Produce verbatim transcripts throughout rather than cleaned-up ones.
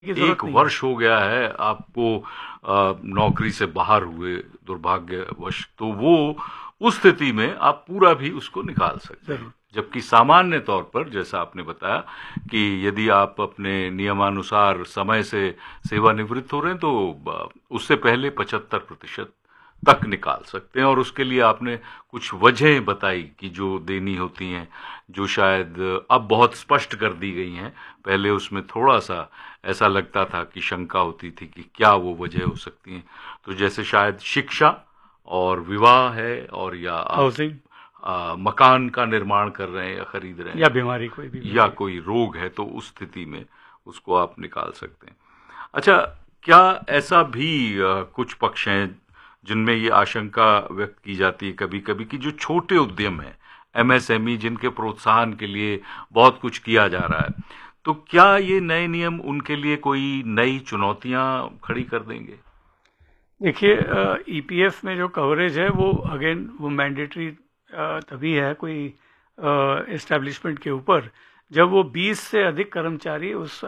की जरूरत एक नहीं है। वर्ष हो गया है आपको अ, नौकरी से बाहर हुए दुर्भाग्यवश, तो वो उस स्थिति में आप पूरा भी उसको निकाल सकते हैं। जरूर। जबकि सामान्य तौर पर जैसा आपने बताया कि यदि आप अपने नियमानुसार समय से सेवानिवृत्त हो रहे हैं तो ब- उससे पहले पचहत्तर प्रतिशत तक निकाल सकते हैं। और उसके लिए आपने कुछ वजहें बताई कि जो देनी होती हैं, जो शायद अब बहुत स्पष्ट कर दी गई हैं। पहले उसमें थोड़ा सा ऐसा लगता था कि शंका होती थी कि क्या वो वजह हो सकती हैं। तो जैसे शायद शिक्षा और विवाह है, और या आप हाउसिंग आ, मकान का निर्माण कर रहे हैं या खरीद रहे या हैं, बीमारी, कोई भी या बीमारी। कोई रोग है, तो उस स्थिति में उसको आप निकाल सकते हैं। अच्छा, क्या ऐसा भी आ, कुछ पक्ष हैं जिनमें ये आशंका व्यक्त की जाती है कभी कभी कि जो छोटे उद्यम हैं, एम एस एम ई, जिनके प्रोत्साहन के लिए बहुत कुछ किया जा रहा है, तो क्या ये नए नियम उनके लिए कोई नई चुनौतियां खड़ी कर देंगे? देखिए, ईपीएफ में जो कवरेज है वो अगेन वो मैंडेटरी तभी है कोई एस्टेब्लिशमेंट के ऊपर जब वो बीस से अधिक कर्मचारी उस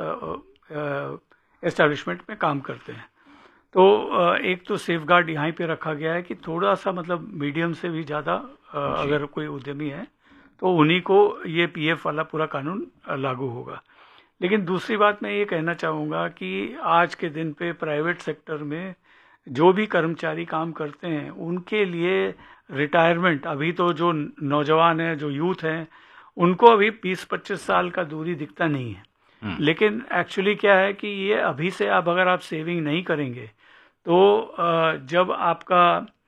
एस्टेब्लिशमेंट में काम करते हैं। तो अ, एक तो सेफगार्ड यहाँ पे रखा गया है कि थोड़ा सा मतलब मीडियम से भी ज़्यादा अ, जी। अगर कोई उद्यमी है तो उन्हीं को ये पीएफ वाला पूरा कानून अ, लागू होगा। लेकिन दूसरी बात मैं ये कहना चाहूँगा कि आज के दिन पे प्राइवेट सेक्टर में जो भी कर्मचारी काम करते हैं उनके लिए रिटायरमेंट, अभी तो जो नौजवान हैं, जो यूथ हैं, उनको अभी बीस पच्चीस साल का दूरी दिखता नहीं है। हम्म। लेकिन एक्चुअली क्या है कि ये अभी से आप अगर आप सेविंग नहीं करेंगे तो अ, जब आपका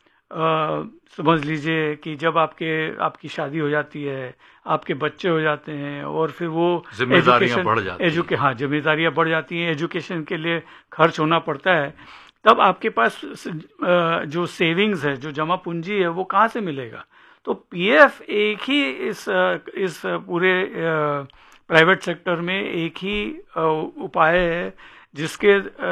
अ, समझ लीजिए कि जब आपके आपकी शादी हो जाती है, आपके बच्चे हो जाते हैं और फिर वो जिम्मेदारियां एजुकेशन बढ़ जाती एजुके हैं। हाँ, जिम्मेदारियां बढ़ जाती हैं, एजुकेशन के लिए खर्च होना पड़ता है, तब आपके पास स- अ, जो सेविंग्स है, जो जमा पूंजी है, वो कहाँ से मिलेगा? तो पीएफ एक ही इस अ, इस पूरे प्राइवेट सेक्टर में एक ही अ, उपाय है जिसके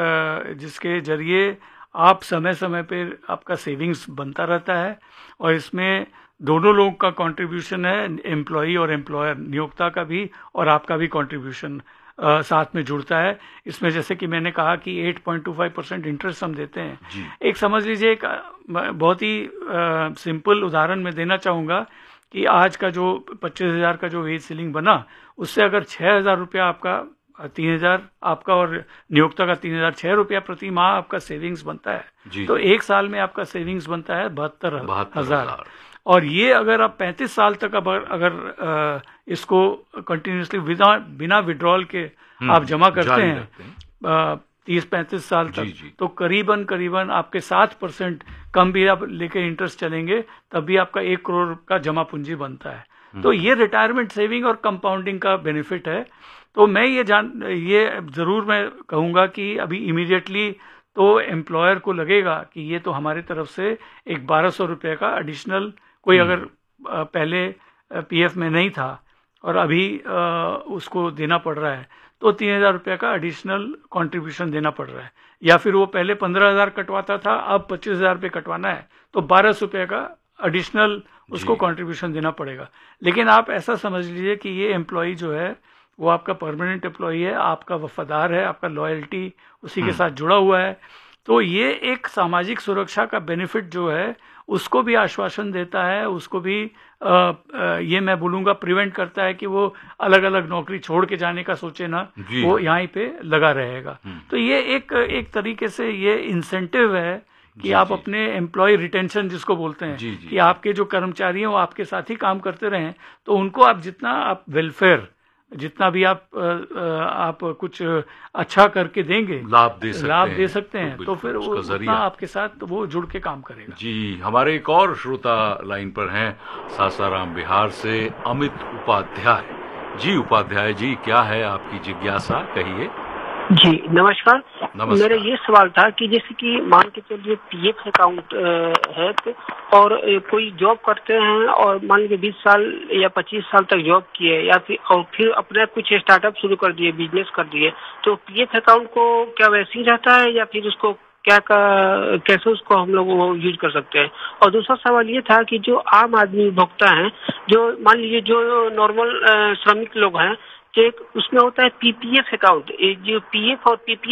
अ, जिसके जरिए आप समय समय पे आपका सेविंग्स बनता रहता है। और इसमें दोनों लोगों का कंट्रीब्यूशन है, एम्प्लॉई और एम्प्लॉयर, नियोक्ता का भी और आपका भी कंट्रीब्यूशन साथ में जुड़ता है। इसमें जैसे कि मैंने कहा कि आठ पॉइंट दो पाँच परसेंट इंटरेस्ट हम देते हैं। जी। एक समझ लीजिए, एक अ, बहुत ही सिंपल उदाहरण मैं देना चाहूँगा कि आज का जो पच्चीस हजार का जो वेज सीलिंग बना, उससे अगर छः हजार रुपया आपका, तीन हजार आपका और नियोक्ता का तीन हजार, छः रुपया प्रति माह आपका सेविंग्स बनता है। जी। तो जी। एक साल में आपका सेविंग्स बनता है बहत्तर बहत्तर हजार। हजार और ये अगर आप पैंतीस साल तक अगर अगर अ, इसको कंटिन्यूसली बिना बिना विड्रॉल के आप जमा हम्म, करते जारी हैं रखते हैं। तीस पैंतीस साल जी। तक, जी। तो करीबन करीबन आपके सात परसेंट कम भी आप लेके इंटरेस्ट चलेंगे तब भी आपका एक करोड़ का जमा पूंजी बनता है। तो हम्म। ये रिटायरमेंट सेविंग और कंपाउंडिंग का बेनिफिट है। तो मैं ये जान ये जरूर मैं कहूँगा कि अभी इमीडिएटली तो एम्प्लॉयर को लगेगा कि ये तो हमारे तरफ से एक बारह सौ रुपये का एडिशनल, कोई अगर हम्म। अ, पहले पीएफ में नहीं था और अभी अ, उसको देना पड़ रहा है, तो तीन हजार रुपये का एडिशनल कंट्रीब्यूशन देना पड़ रहा है। या फिर वो पहले पंद्रह हजार कटवाता था, अब पच्चीस हजार रुपये कटवाना है, तो बारह सौ रुपये का एडिशनल जी। उसको कंट्रीब्यूशन देना पड़ेगा। लेकिन आप ऐसा समझ लीजिए कि ये एम्प्लॉय जो है वो आपका परमानेंट एम्प्लॉय है, आपका वफादार है, आपका लॉयल्टी उसी के हम्म। साथ जुड़ा हुआ है। तो ये एक सामाजिक सुरक्षा का बेनिफिट जो है उसको भी आश्वासन देता है, उसको भी आ, आ, ये मैं बोलूँगा प्रिवेंट करता है कि वो अलग अलग नौकरी छोड़ के जाने का सोचे ना, जी। वो हाँ। यहाँ पे लगा रहेगा। हम्म। तो ये एक एक तरीके से ये इंसेंटिव है कि जी। आप जी। अपने एम्प्लॉय रिटेंशन जिसको बोलते हैं, जी। जी। कि जी। आपके जो कर्मचारी हैं वो आपके साथ ही काम करते रहें, तो उनको आप जितना आप वेलफेयर, जितना भी आप आ, आ, आप कुछ अच्छा करके देंगे, लाभ दे सकते लाभ दे हैं सकते तो हैं, तो बिल्कुल फिर वो उसका उतना जरिया। आपके साथ वो जुड़ के काम करेगा। जी, हमारे एक और श्रोता लाइन पर हैं, सासाराम बिहार से अमित उपाध्याय जी। उपाध्याय जी, क्या है आपकी जिज्ञासा, कहिए। जी नमस्कार। मेरा नमस्कार। ये सवाल था कि जैसे कि मान के चलिए पीएफ अकाउंट है तो, और अ, कोई जॉब करते हैं और मान लीजिए बीस साल या पच्चीस साल तक जॉब किए या फिर और फिर अपने कुछ स्टार्टअप शुरू कर दिए, बिजनेस कर दिए, तो पीएफ अकाउंट को क्या वैसे ही रहता है या फिर उसको क्या का कैसे उसको हम लोग वो यूज कर सकते हैं? और दूसरा सवाल ये था कि जो आम आदमी भोगता है, जो मान लीजिए जो नॉर्मल श्रमिक लोग हैं, एक उसमें होता है पीपीएफ अकाउंट, जो पीएफ और पीपीएफ